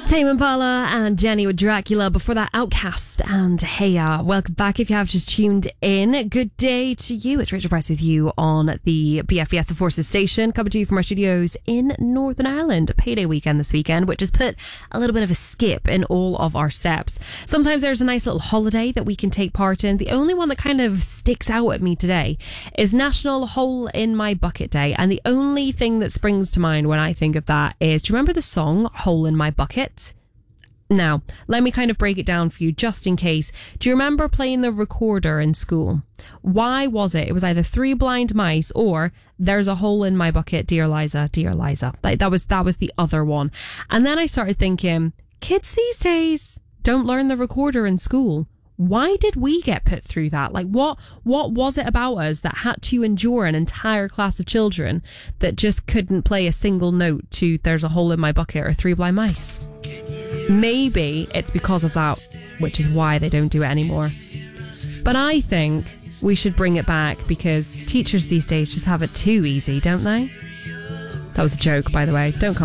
Tame Impala and Jenny with Dracula. Before that, Outcast and Hey Ya. Welcome back if you have just tuned in. Good day to you. It's Rachel Price with you on the BFES of Forces station, coming to you from our studios in Northern Ireland. Payday weekend this weekend, which has put a little bit of a skip in all of our steps. Sometimes there's a nice little holiday that we can take part in. The only one that kind of sticks out at me today is National Hole in My Bucket Day. And the only thing that springs to mind when I think of that is, do you remember the song Hole in My Bucket? Now, let me kind of break it down for you just in case. Do you remember playing the recorder in school? Why was it? It was either Three Blind Mice or There's a Hole in My Bucket, Dear Liza, Dear Liza. Like that was the other one. And then I started thinking, kids these days don't learn the recorder in school. Why did we get put through that? Like what was it about us that had to endure an entire class of children that just couldn't play a single note to There's a Hole in My Bucket or Three Blind Mice? Maybe it's because of that, which is why they don't do it anymore. But I think we should bring it back because teachers these days just have it too easy, don't they? That was a joke, by the way. Don't come